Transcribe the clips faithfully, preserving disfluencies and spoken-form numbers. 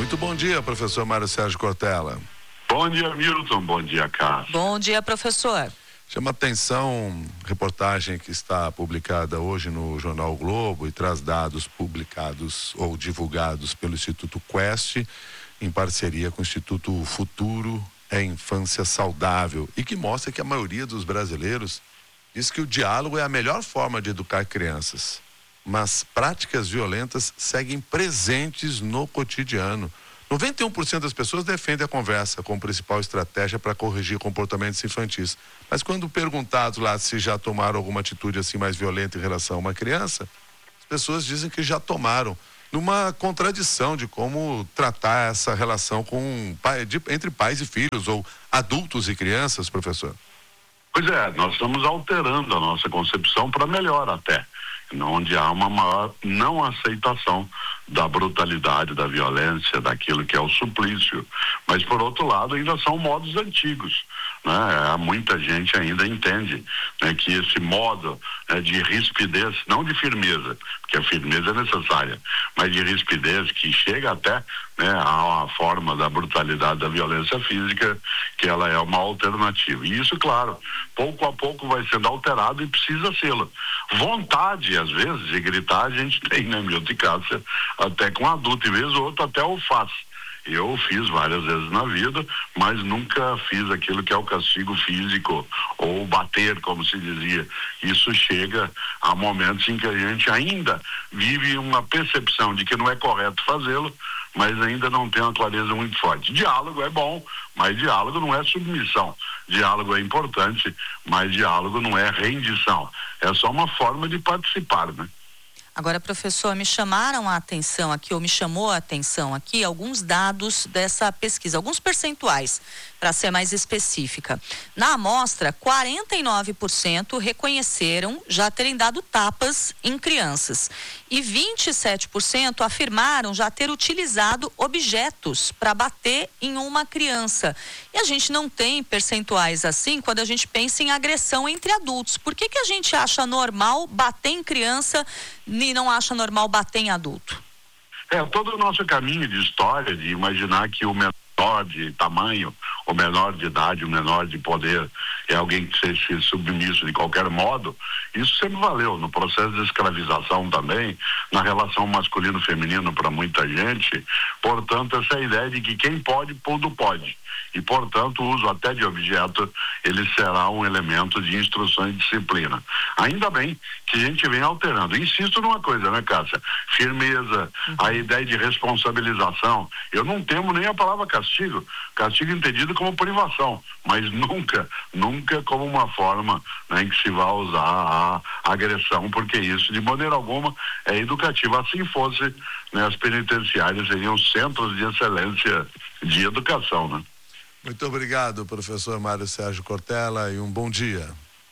Muito bom dia, professor Mário Sérgio Cortella. Bom dia, Milton. Bom dia, Cássio. Bom dia, professor. Chama atenção reportagem que está publicada hoje no Jornal o Globo e traz dados publicados ou divulgados pelo Instituto Quest, em parceria com o Instituto Futuro é Infância Saudável, e que mostra que a maioria dos brasileiros diz que o diálogo é a melhor forma de educar crianças, mas práticas violentas seguem presentes no cotidiano. noventa e um por cento das pessoas defendem a conversa como principal estratégia para corrigir comportamentos infantis. Mas quando perguntados lá se já tomaram alguma atitude assim mais violenta em relação a uma criança, as pessoas dizem que já tomaram, numa contradição de como tratar essa relação com, de, entre pais e filhos, ou adultos e crianças, professor. Pois é, nós estamos alterando a nossa concepção para melhor até, onde há uma maior não aceitação da brutalidade, da violência, daquilo que é o suplício. Mas, por outro lado, ainda são modos antigos, né? Há muita gente ainda entende, né, que esse modo, né, de rispidez, não de firmeza, porque a firmeza é necessária, mas de rispidez que chega até, né, a, a forma da brutalidade da violência física, que ela é uma alternativa. E isso, claro, pouco a pouco vai sendo alterado e precisa ser. Vontade, às vezes, de gritar, a gente tem, né, Milton e Cássia, até com adulto, e vez ou outra até o faz. Eu fiz várias vezes na vida, mas nunca fiz aquilo que é o castigo físico, ou bater, como se dizia. Isso chega a momentos em que a gente ainda vive uma percepção de que não é correto fazê-lo, mas ainda não tem uma clareza muito forte. Diálogo é bom, mas diálogo não é submissão. Diálogo é importante, mas diálogo não é rendição. É só uma forma de participar, né? Agora, professor, me chamaram a atenção aqui, ou me chamou a atenção aqui, alguns dados dessa pesquisa, alguns percentuais, para ser mais específica. Na amostra, quarenta e nove por cento reconheceram já terem dado tapas em crianças e vinte e sete por cento afirmaram já ter utilizado objetos para bater em uma criança. E a gente não tem percentuais assim quando a gente pensa em agressão entre adultos. Por que que a gente acha normal bater em criança e não acha normal bater em adulto? É, todo o nosso caminho de história, de imaginar que o menor de tamanho, o menor de idade, o menor de poder é alguém que seja submisso de qualquer modo, isso sempre valeu no processo de escravização também, na relação masculino-feminino para muita gente. Portanto, essa ideia de que quem pode, tudo pode. E, portanto, o uso até de objeto, ele será um elemento de instrução e disciplina. Ainda bem que a gente vem alterando. Insisto numa coisa, né, Cássia? Firmeza, uhum. A ideia de responsabilização. Eu não temo nem a palavra castigo. Castigo entendido como privação, mas nunca, nunca como uma forma, né, em que se vai usar a agressão, porque isso, de maneira alguma, é educativo. Assim fosse, né, as penitenciárias seriam centros de excelência de educação, né? Muito obrigado, professor Mário Sérgio Cortella, e um bom dia.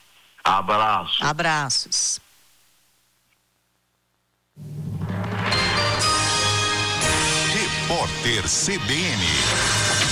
Abraço. Abraços. Repórter C B N.